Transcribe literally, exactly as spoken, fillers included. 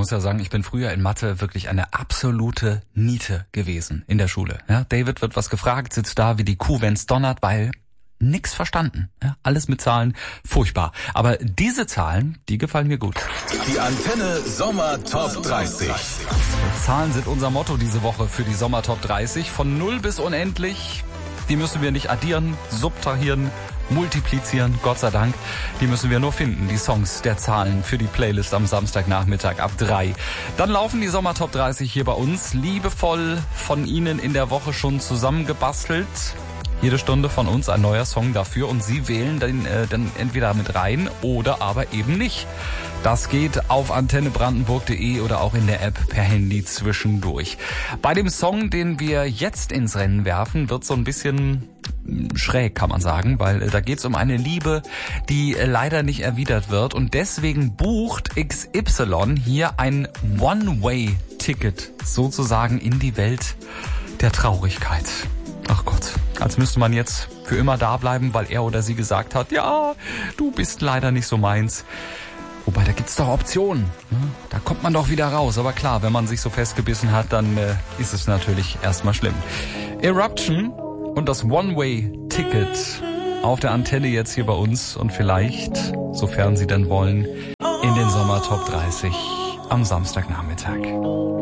muss ja sagen, ich bin früher in Mathe wirklich eine absolute Niete gewesen in der Schule. Ja, David wird was gefragt, sitzt da wie die Kuh, wenn's donnert, weil nix verstanden. Ja, alles mit Zahlen, furchtbar. Aber diese Zahlen, die gefallen mir gut. Die Antenne Sommer Top dreißig. Zahlen sind unser Motto diese Woche für die Sommer Top dreißig. Von null bis unendlich. Die müssen wir nicht addieren, subtrahieren, multiplizieren, Gott sei Dank. Die müssen wir nur finden, die Songs der Zahlen für die Playlist am Samstagnachmittag ab drei. Dann laufen die Sommer Top dreißig hier bei uns, liebevoll von Ihnen in der Woche schon zusammengebastelt. Jede Stunde von uns ein neuer Song dafür und Sie wählen den äh, dann entweder mit rein oder aber eben nicht. Das geht auf antenne brandenburg punkt de oder auch in der App per Handy zwischendurch. Bei dem Song, den wir jetzt ins Rennen werfen, wird so ein bisschen schräg, kann man sagen, weil äh, da geht es um eine Liebe, die äh, leider nicht erwidert wird und deswegen bucht X Y hier ein One-Way-Ticket sozusagen in die Welt der Traurigkeit. Ach Gott, als müsste man jetzt für immer da bleiben, weil er oder sie gesagt hat, ja, du bist leider nicht so meins. Wobei, da gibt's doch Optionen. Ne? Da kommt man doch wieder raus. Aber klar, wenn man sich so festgebissen hat, dann äh, ist es natürlich erstmal schlimm. Eruption und das One-Way-Ticket auf der Antenne jetzt hier bei uns. Und vielleicht, sofern Sie denn wollen, in den Sommer Top dreißig am Samstagnachmittag.